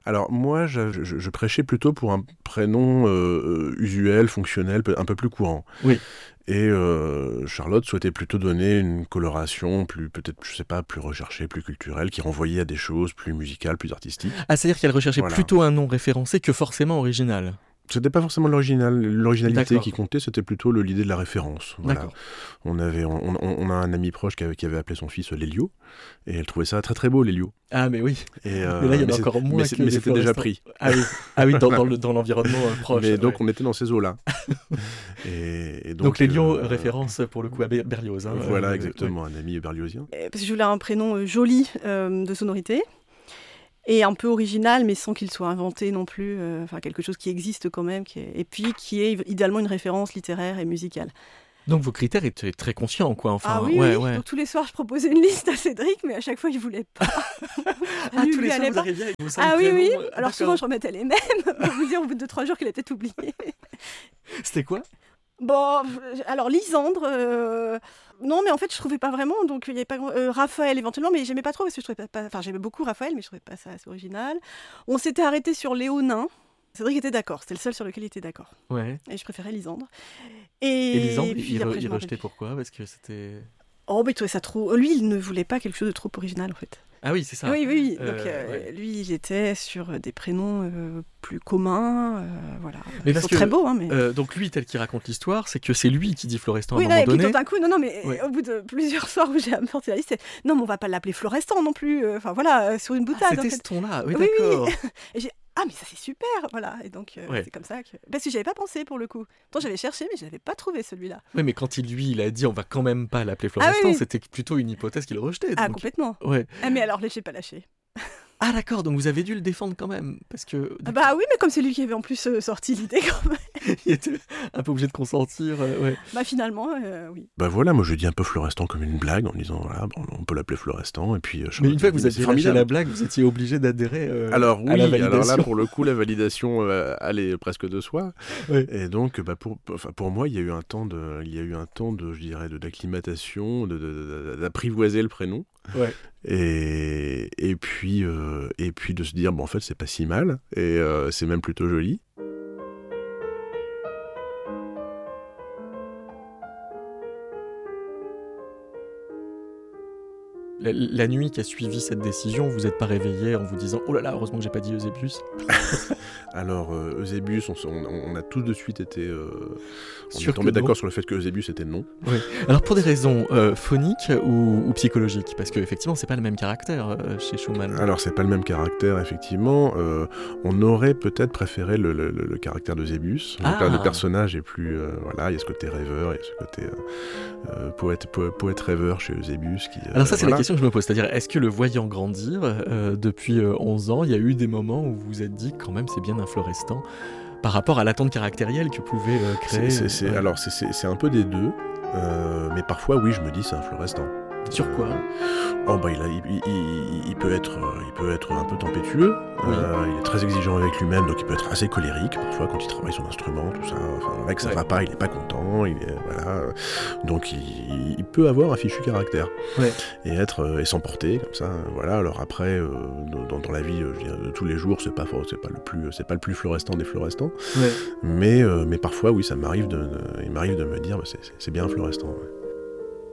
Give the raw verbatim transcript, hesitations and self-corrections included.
Alors moi, je, je, je prêchais plutôt pour un prénom euh, usuel, fonctionnel, un peu plus courant. Oui. Et euh, Charlotte souhaitait plutôt donner une coloration plus, peut-être, je sais pas, plus recherchée, plus culturelle, qui renvoyait à des choses plus musicales, plus artistiques. Ah, c'est-à-dire qu'elle recherchait Voilà. plutôt un nom référencé que forcément original. C'était pas forcément l'original, l'originalité D'accord. qui comptait, c'était plutôt le, l'idée de la référence. Voilà. D'accord. On avait, on, on, on a un ami proche qui avait, qui avait appelé son fils Lélio, et elle trouvait ça très très beau, Lélio. Ah, mais oui. Et euh, mais là, il y en a mais encore moins mais que Mais c'était déjà pris. Ah oui, ah, oui dans, dans, le, dans l'environnement euh, proche. Mais donc, ouais. on était dans ces eaux-là. et, et donc, donc, Lélio, euh, référence pour le coup à Berlioz. Hein, voilà, euh, exactement, ouais. un ami berliozien. Parce que je voulais un prénom euh, joli euh, de sonorité. Et un peu original, mais sans qu'il soit inventé non plus, euh, enfin quelque chose qui existe quand même, qui est... et puis qui est idéalement une référence littéraire et musicale. Donc vos critères étaient très conscients, quoi. Enfin, ah oui, ouais, oui. Ouais. Donc tous les soirs je proposais une liste à Cédric, mais à chaque fois il voulait pas. ah tous les soirs vous arriviez avec vos cinq Ah oui, prénoms, oui. Euh, Alors d'accord. souvent je remettais les mêmes, pour vous dire au bout de deux trois jours qu'il était oublié. C'était quoi? Bon, alors Lisandre, euh... non mais en fait je trouvais pas vraiment, donc il y avait pas euh, Raphaël éventuellement, mais j'aimais pas trop parce que je trouvais pas, enfin j'aimais beaucoup Raphaël, mais je trouvais pas ça assez original. On s'était arrêté sur Léonin. Cédric était d'accord, c'était le seul sur lequel il était d'accord. Ouais. Et je préférais Lisandre. Et, Et Lisandre, et puis, il, après, re, je il m'en rejetait rappelle. pourquoi? Parce que c'était. Oh, mais il trouvait ça trop. Lui, il ne voulait pas quelque chose de trop original en fait. Ah oui, c'est ça. Oui, oui, oui. Euh, Donc, euh, ouais. lui, il était sur des prénoms euh, plus communs. Euh, voilà. Mais Ils parce sont que, très beaux, hein, mais. Euh, donc lui, tel qu'il raconte l'histoire, c'est que c'est lui qui dit Florestan Oui, à un non, moment et puis donné. tout d'un coup, non, non, mais Ouais. au bout de plusieurs soirs où j'ai apporté la liste, c'est non, mais on va pas l'appeler Florestan non plus. Enfin voilà, euh, sur une boutade. Ah, c'était en fait. ce ton-là, oui, Oui, oui. d'accord. Et j'ai ah mais ça c'est super, voilà. Et donc euh, Ouais. c'est comme ça que parce que j'avais pas pensé pour le coup. Pourtant j'avais cherché, mais je n'avais pas trouvé celui-là. Oui, mais quand il lui, il a dit on va quand même pas l'appeler Florestan, Ah oui, oui. c'était plutôt une hypothèse qu'il rejetait. Ah donc- complètement. Ouais. Ah mais alors j'ai pas lâché. Ah d'accord, donc vous avez dû le défendre quand même, parce que Ah bah oui, mais comme c'est lui qui avait en plus euh, sorti l'idée quand même. il était un peu obligé de consentir. euh, ouais. Bah finalement, euh, oui. Bah voilà, moi je dis un peu Florestan comme une blague en disant voilà, bon, on peut l'appeler Florestan et puis. Euh, Mais une fois que vous c'est aviez lâché formidable. la blague, vous étiez obligé d'adhérer euh, Alors à oui, la alors validation. là pour le coup la validation euh, allait presque de soi. Ouais. Et donc bah pour, enfin, pour moi il y a eu un temps de, il y a eu un temps de, je dirais, de d'acclimatation, de, de, de, d'apprivoiser le prénom. Ouais. Et, et puis euh, et puis de se dire bon en fait c'est pas si mal et euh, c'est même plutôt joli. La, la nuit qui a suivi cette décision, vous n'êtes pas réveillé en vous disant oh là là, heureusement que j'ai pas dit Eusébius. Alors euh, Eusébius, on, on, on a tous de suite été, euh, on Sûr est tombé que non. d'accord sur le fait que Eusébius était non. Oui. Alors pour des raisons euh, phoniques ou, ou psychologiques, parce qu'effectivement c'est pas le même caractère euh, chez Schumann. Alors c'est pas le même caractère effectivement. Euh, on aurait peut-être préféré le, le, le, le caractère d'Eusébius. Ah. Le, le personnage est plus, euh, voilà, il y a ce côté rêveur, il y a ce côté euh, euh, poète, po, poète rêveur chez Eusébius. Qui, euh, Alors ça c'est voilà. la question que je me pose, c'est-à-dire est-ce que le voyant grandir euh, depuis euh, onze ans, il y a eu des moments où vous vous êtes dit quand même c'est bien un Florestan par rapport à l'attente caractérielle que pouvait euh, créer c'est, c'est, c'est, ouais. Alors c'est, c'est, c'est un peu des deux, euh, mais parfois oui je me dis c'est un Florestan. Sur quoi Oh bah il, a, il, il, il, peut être, il peut être un peu tempétueux, oui. euh, il est très exigeant avec lui-même, donc il peut être assez colérique parfois quand il travaille son instrument, tout ça. Enfin, le mec ça ouais. va pas, il est pas content, il est, voilà. Donc il, il peut avoir un fichu caractère ouais. et être et s'emporter comme ça. Voilà. Alors après, euh, dans, dans la vie je dirais, de tous les jours, c'est pas c'est pas le plus c'est pas le plus Florestan des Florestans, ouais. mais euh, mais parfois oui ça m'arrive de, de il m'arrive de me dire bah, c'est, c'est bien un Florestan. Ouais.